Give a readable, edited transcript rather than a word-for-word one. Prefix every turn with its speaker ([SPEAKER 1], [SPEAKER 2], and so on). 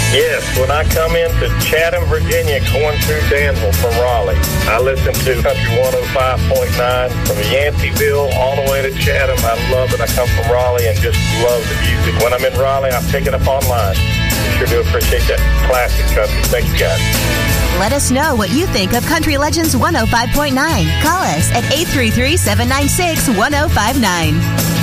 [SPEAKER 1] Yes, when I come into Chatham, Virginia, going through Danville from Raleigh, I listen to Country 105.9 from Yanceyville all the way to Chatham. I love it. I come from Raleigh and just love the music. When I'm in Raleigh, I pick it up online. Sure do appreciate that classic country. Thank you, guys.
[SPEAKER 2] Let us know what you think of Country Legends 105.9. Call us at 833-796-1059.